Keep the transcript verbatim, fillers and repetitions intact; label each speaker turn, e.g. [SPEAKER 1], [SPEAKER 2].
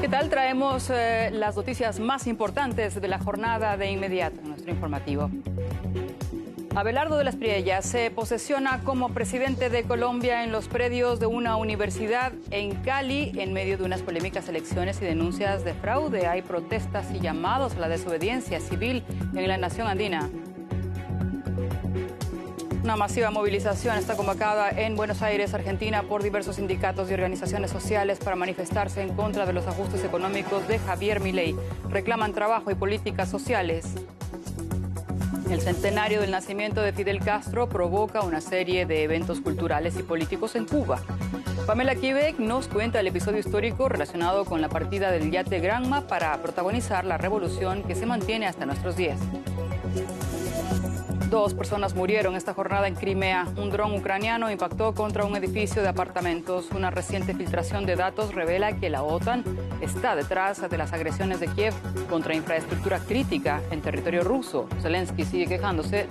[SPEAKER 1] ¿Qué tal? Traemos eh, las noticias más importantes de la jornada de inmediato en nuestro informativo. Abelardo de las Priellas se posesiona como presidente de Colombia en los predios de una universidad en Cali en medio de unas polémicas elecciones y denuncias de fraude. Hay protestas y llamados a la desobediencia civil en la nación andina. Una masiva movilización está convocada en Buenos Aires, Argentina, por diversos sindicatos y organizaciones sociales para manifestarse en contra de los ajustes económicos de Javier Milei. Reclaman trabajo y políticas sociales. El centenario del nacimiento de Fidel Castro provoca una serie de eventos culturales y políticos en Cuba. Pamela Quebec nos cuenta el episodio histórico relacionado con la partida del yate Granma para protagonizar la revolución que se mantiene hasta nuestros días. Dos personas murieron esta jornada en Crimea. Un dron ucraniano impactó contra un edificio de apartamentos. Una reciente filtración de datos revela que la OTAN está detrás de las agresiones de Kiev contra infraestructura crítica en territorio ruso. Zelensky sigue quejándose